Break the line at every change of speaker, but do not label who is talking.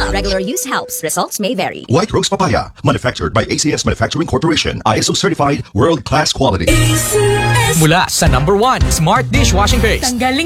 Regular use helps. Results may vary.
White Rose Papaya, manufactured by ACS Manufacturing Corporation, ISO certified, world-class quality.
Mula sa #1 Smart Dishwashing Paste.
Tanggaling